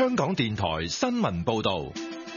香港電台新聞報道。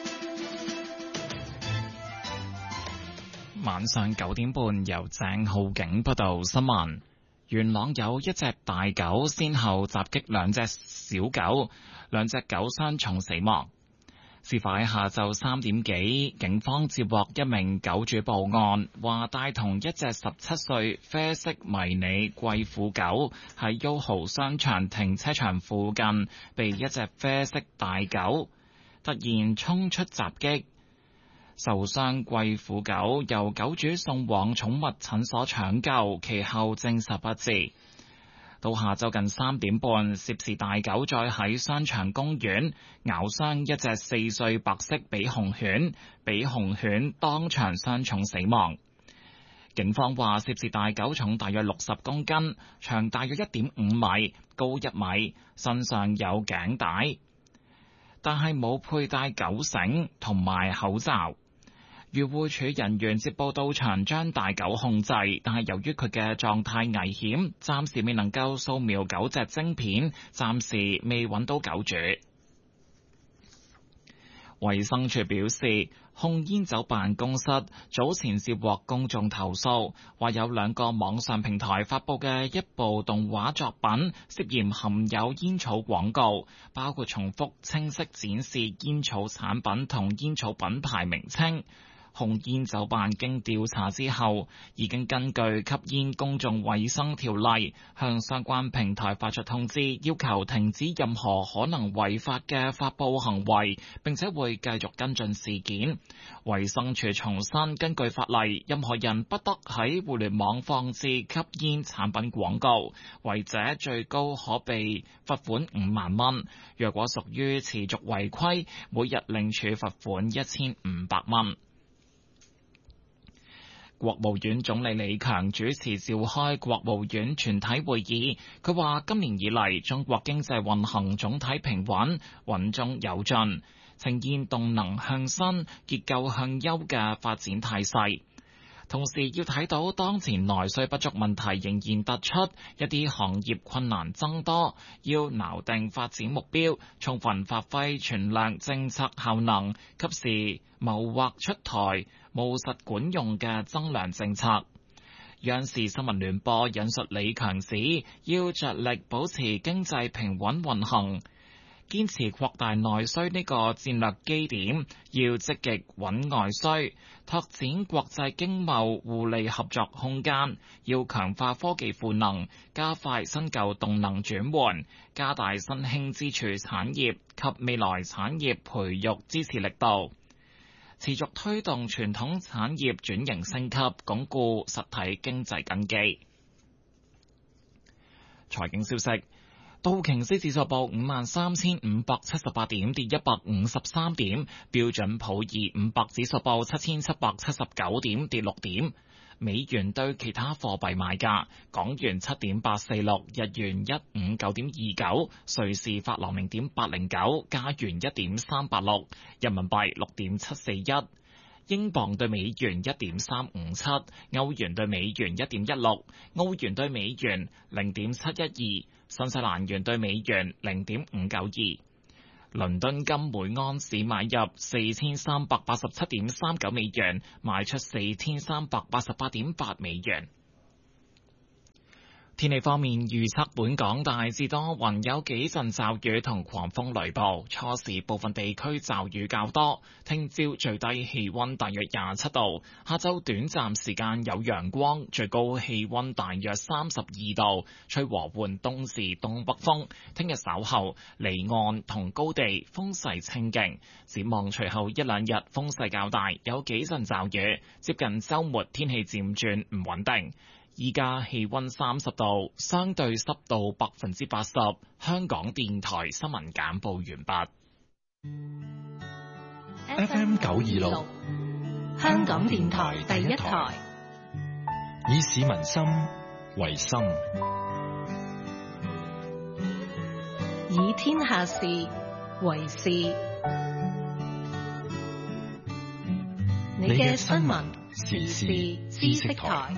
晚上9點半，由鄭浩景報道新聞。元朗有一隻大狗先後襲擊兩隻小狗，兩隻狗傷重死亡。事發喺下晝3點幾，警方接獲一名狗主報案，話帶同一隻17歲啡色迷你貴婦狗喺 YOHO 商場停車場附近，被一隻啡色大狗突然衝出襲擊。受傷貴婦狗由狗主送往寵物診所搶救，其後證實不治。到下晝近3點半，涉事大狗再喺商場公園咬傷一隻4歲白色比熊犬，比熊犬當場傷重死亡。警方話，涉事大狗重大約60公斤，長大約1.5米，高1米，身上有頸帶，但係冇佩戴狗繩同埋口罩。漁護署人員接報到場將大狗控制，但係由於佢嘅狀態危險，暫時未能夠掃描狗隻晶片，暫時未揾到狗主。衛生署表示，控煙酒辦公室早前接獲公眾投訴，話有2個網上平台發佈嘅一部動畫作品涉嫌含有煙草廣告，包括重複清晰展示煙草產品同煙草品牌名稱。控煙酒辦經調查之後，已經根據吸煙公眾衛生條例向相關平台發出通知，要求停止任何可能違法嘅發佈行為，並且會繼續跟進事件。衛生署重申，根據法例，任何人不得喺互聯網放置吸煙產品廣告，違者最高可被罰款5萬蚊。若果屬於持續違規，每日另處罰款1500蚊。國務院總理李強主持召開國務院全體會議，佢話今年以嚟，中國經濟運行總體平穩，穩中有進，呈現動能向新、結構向優嘅發展態勢。同時要睇到當前內需不足問題仍然突出，一啲行業困難增多，要錨定發展目標，充分發揮全量政策效能，及時謀劃出台務實管用嘅增量政策。央視新聞聯播引述李強指，要着力保持經濟平穩運行，堅持擴大內需呢個戰略基點，要積極穩外需，拓展國際經貿互利合作空間，要強化科技賦能，加快新舊動能轉換，加大新興支柱產業及未來產業培育支持力度，持續推動傳統產業轉型升級，鞏固實體經濟根基。財經消息。道瓊斯指數報53,578點，跌153點；標準普爾500指數報7,779點，跌6點。美元對其他貨幣賣價：港元7.846，日元159.29，瑞士法郎0.809，加元1.386，人民幣6.741。英鎊對美元1.357，歐元對美元1.16，澳元對美元0.712，新西蘭元對美元0.592。倫敦金每盎司買入4387.39美元，賣出4388.8美元。天氣方面預測，本港大致多雲，有幾陣驟雨同狂風雷暴，初時部分地區驟雨較多。聽朝最低氣溫大約27度，下晝短暫時間有陽光，最高氣溫大約32度，吹和緩東至東北風。聽日稍後離岸同高地風勢清勁，展望隨後一兩日風勢較大，有幾陣驟雨，接近週末天氣漸轉唔穩定。依家氣溫30度，相對濕度80%。香港電台新聞簡報完畢。 FM 926， 香港電台第一台， 以市民心為心， 以天下事為事。你嘅新聞時事知識台。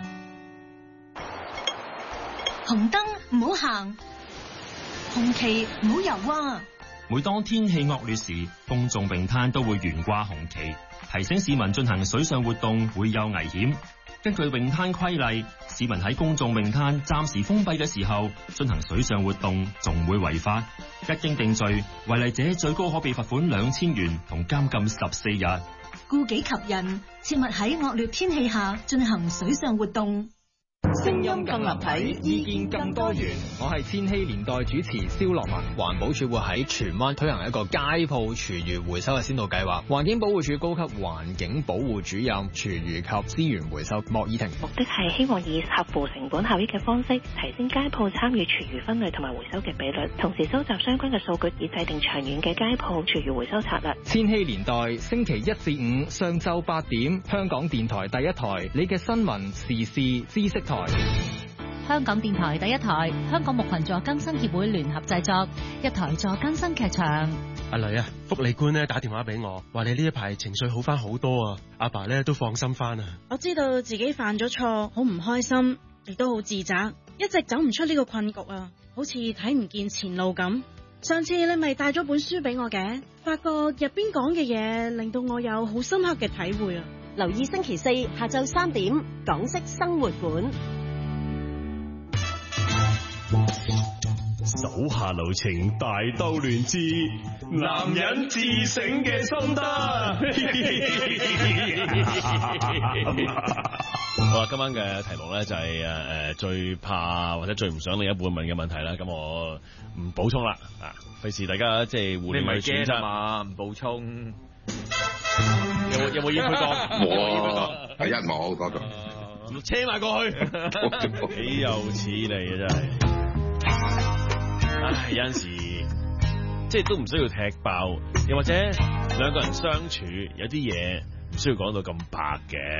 紅燈唔好行，紅旗唔好游啊！ 每當天氣惡劣時，公眾泳灘都會懸掛紅旗，提醒市民進行水上活動會有危險。根據泳灘規例，市民喺公眾泳灘暫時封閉嘅時候進行水上活動，仲會違法。一經定罪，違例者最高可被罰款2000元同監禁14日。 顧己及人，切勿喺惡劣天氣下進行水上活動。 聲音更立體，意見更多元。我係千禧年代主持蕭樂文。環保署會喺荃灣推行一個街鋪廚餘回收嘅先導計劃。環境保護署高級環境保護主任廚餘及資源回收莫以婷。 目的係希望以合乎成本效益嘅方式，提升街鋪參與廚餘分類同埋回收嘅比率，同時收集相關嘅數據，以制定長遠嘅街鋪廚餘回收策略。 千禧年代星期1至5上晝8點，香港電台第一台，你嘅新聞時事知識台。 香港電台第一台，香港牧群助更新協會聯合製作，一台助更新劇場。 阿女啊，福利官咧打電話俾我，話你呢一排情緒好翻好多啊，阿爸咧都放心翻啊。 我知道自己犯咗錯，好唔開心，亦都好自責，一直走唔出呢個困局啊，好似睇唔見前路咁。上次你咪帶咗本書俾我嘅，發覺入邊講嘅嘢令到我有好深刻嘅體會啊。 留意星期4下晝3點，港式生活館。 手下留情，大兜亂之男人自省嘅心得。 好啦，今晚嘅題目咧就係最怕或者最唔想另一半問嘅問題啦。咁我唔補充啦，費事大家即係互聯去選擇嘛，唔補充。有冇意佢講？ 冇，第一冇嗰度。 車埋過去，幾有似你啊真係。唉，有陣時即係都唔需要踢爆，又或者兩個人相處有啲嘢唔需要講到咁白嘅。